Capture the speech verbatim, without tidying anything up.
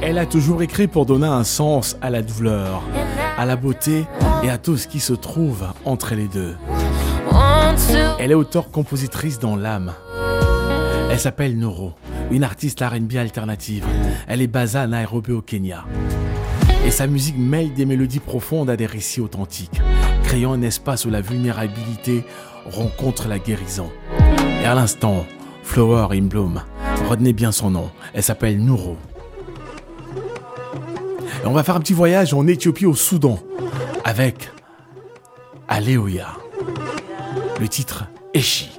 Elle a toujours écrit pour donner un sens à la douleur, à la beauté et à tout ce qui se trouve entre les deux. Elle est auteure-compositrice dans l'âme. Elle s'appelle Noro, une artiste R and B alternative. Elle est basée à Nairobi au Kenya. Et sa musique mêle des mélodies profondes à des récits authentiques, créant un espace où la vulnérabilité rencontre la guérison. Et à l'instant, Flower in Bloom, retenez bien son nom, elle s'appelle Noro. Et on va faire un petit voyage en Éthiopie au Soudan avec Alléluia. Le titre Eshi.